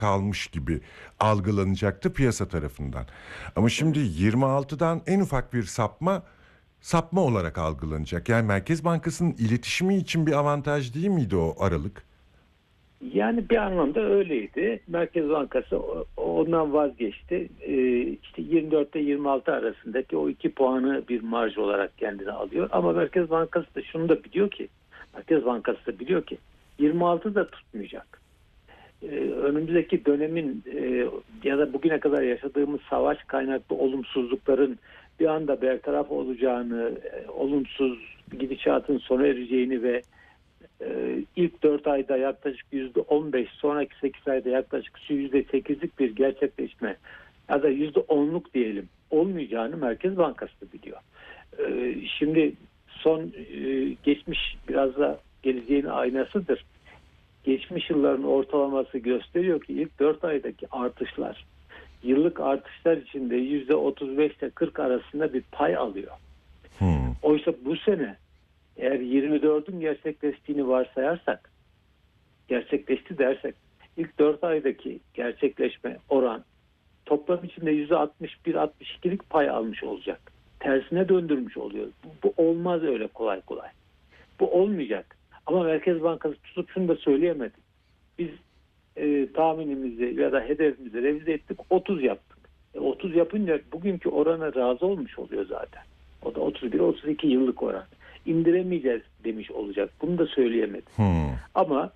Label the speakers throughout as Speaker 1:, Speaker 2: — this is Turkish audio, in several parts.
Speaker 1: kalmış gibi algılanacaktı piyasa tarafından. Ama şimdi 26'dan en ufak bir sapma olarak algılanacak. Yani Merkez Bankası'nın iletişimi için bir avantaj değil miydi o aralık?
Speaker 2: Yani bir anlamda öyleydi. Merkez Bankası ondan vazgeçti. İşte 24 ile 26 arasındaki o 2 puanı bir marj olarak kendine alıyor. Ama Merkez Bankası da şunu da biliyor ki, Merkez Bankası da biliyor ki 26 da tutmayacak. Önümüzdeki dönemin ya da bugüne kadar yaşadığımız savaş kaynaklı olumsuzlukların bir anda bertaraf olacağını, olumsuz gidişatın sona ereceğini ve ilk 4 ayda yaklaşık %15, sonraki 8 ayda yaklaşık %8'lik bir gerçekleşme ya da %10'luk diyelim olmayacağını Merkez Bankası da biliyor. Şimdi geçmiş biraz da geleceğin aynasıdır. Geçmiş yılların ortalaması gösteriyor ki ilk 4 aydaki artışlar yıllık artışlar içinde %35 ile 40 arasında bir pay alıyor. Oysa bu sene eğer 24'ün gerçekleştiğini varsayarsak, gerçekleşti dersek ilk 4 aydaki gerçekleşme oran toplam içinde %61-62'lik pay almış olacak. Tersine döndürmüş oluyor. Bu olmaz öyle kolay kolay. Bu olmayacak. Ama Merkez Bankası tutup şunu da söyleyemedi. Biz tahminimizi ya da hedefimizi revize ettik, 30 yaptık. 30 yapınca bugünkü orana razı olmuş oluyor zaten. O da 31-32 yıllık oran. İndiremeyeceğiz demiş olacak. Bunu da söyleyemedi. Ama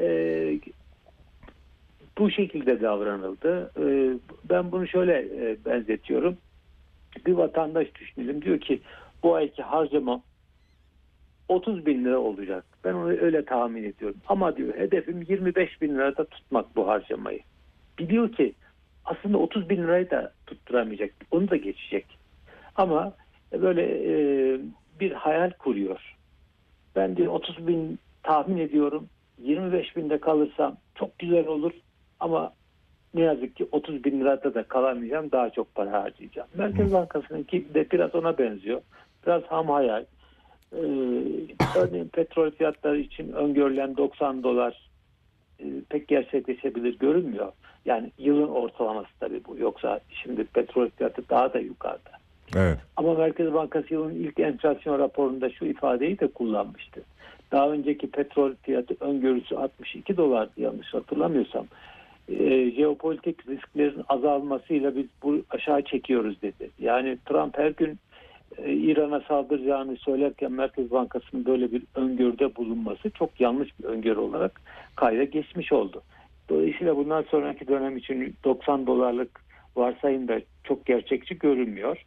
Speaker 2: bu şekilde davranıldı. Ben bunu şöyle benzetiyorum. Bir vatandaş düşünelim. Diyor ki bu ayki harcamam 30 bin lira olacak. Ben onu öyle tahmin ediyorum. Ama diyor hedefim 25 bin lirada tutmak bu harcamayı. Biliyor ki aslında 30 bin lirayı da tutturamayacak. Onu da geçecek. Ama böyle bir hayal kuruyor. Ben diyor 30 bin tahmin ediyorum. 25 binde kalırsam çok güzel olur. Ama ne yazık ki 30 bin lirada da kalamayacağım. Daha çok para harcayacağım. Merkez Bankası'nınki de biraz ona benziyor. Biraz ham hayal. Örneğin petrol fiyatları için öngörülen 90 dolar pek gerçekleşebilir görünmüyor. Yani yılın ortalaması tabii bu. Yoksa şimdi petrol fiyatı daha da yukarıda.
Speaker 1: Evet.
Speaker 2: Ama Merkez Bankası yılın ilk enflasyon raporunda şu ifadeyi de kullanmıştı. Daha önceki petrol fiyatı öngörüsü 62 dolar yanlış hatırlamıyorsam. Jeopolitik risklerin azalmasıyla biz bu aşağı çekiyoruz dedi. Yani Trump her gün İran'a saldıracağını söylerken Merkez Bankası'nın böyle bir öngörüde bulunması çok yanlış bir öngörü olarak kayda geçmiş oldu. Dolayısıyla bundan sonraki dönem için 90 dolarlık varsayım da çok gerçekçi görünmüyor.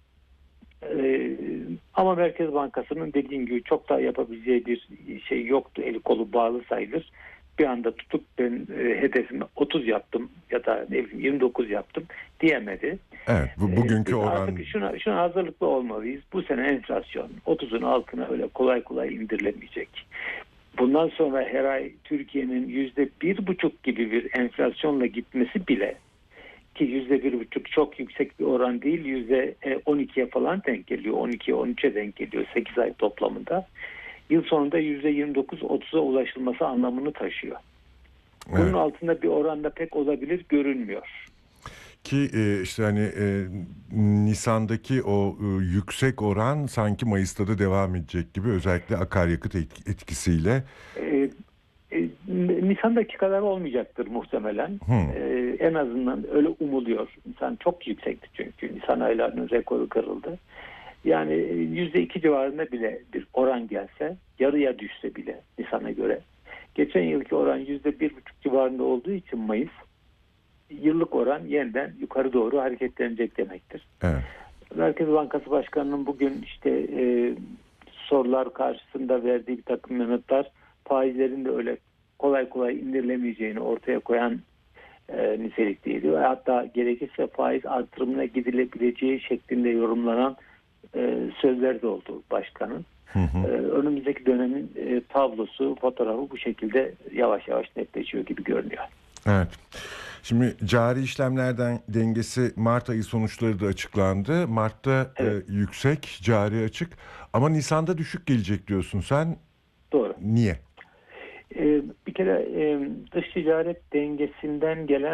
Speaker 2: Ama Merkez Bankası'nın dediğim gibi çok daha yapabileceği bir şey yoktu. Eli kolu bağlı sayılır. Bir anda tutup ben hedefimi 30 yaptım ya da ne bileyim 29 yaptım diyemedi.
Speaker 1: Evet, bugünkü
Speaker 2: Biz
Speaker 1: oran...
Speaker 2: artık şuna hazırlıklı olmalıyız. Bu sene enflasyon 30'un altına öyle kolay kolay indirilemeyecek. Bundan sonra her ay Türkiye'nin %1,5 gibi bir enflasyonla gitmesi bile, ki %1,5 çok yüksek bir oran değil, %12'ye falan denk geliyor. 12'ye 13'e denk geliyor 8 ay toplamında. Yıl sonunda %29-30'a ulaşılması anlamını taşıyor. Bunun
Speaker 1: Evet.
Speaker 2: altında bir oranda pek olabilir görünmüyor.
Speaker 1: Ki işte hani Nisan'daki o yüksek oran sanki Mayıs'ta da devam edecek gibi, özellikle akaryakıt etkisiyle.
Speaker 2: Nisan'daki kadar olmayacaktır muhtemelen. En azından öyle umuluyor. Nisan çok yüksekti çünkü. Nisan aylarının rekoru kırıldı. Yani %2 civarında bile bir oran gelse, yarıya düşse bile Nisan'a göre. Geçen yılki oran %1,5 civarında olduğu için Mayıs, yıllık oran yeniden yukarı doğru hareketlenecek demektir.
Speaker 1: Evet.
Speaker 2: Merkez Bankası Başkanı'nın bugün işte sorular karşısında verdiği bir takım yanıtlar faizlerin de öyle kolay kolay indirilemeyeceğini ortaya koyan nitelikteydi. Hatta gerekirse faiz artırımına gidilebileceği şeklinde yorumlanan sözler de oldu başkanın. Önümüzdeki dönemin tablosu, fotoğrafı bu şekilde yavaş yavaş netleşiyor gibi görünüyor.
Speaker 1: Evet. Şimdi cari işlemlerden dengesi Mart ayı sonuçları da açıklandı. Mart'ta
Speaker 2: Evet.
Speaker 1: yüksek, cari açık, ama Nisan'da düşük gelecek diyorsun sen.
Speaker 2: Doğru.
Speaker 1: Niye?
Speaker 2: Bir kere dış ticaret dengesinden gelen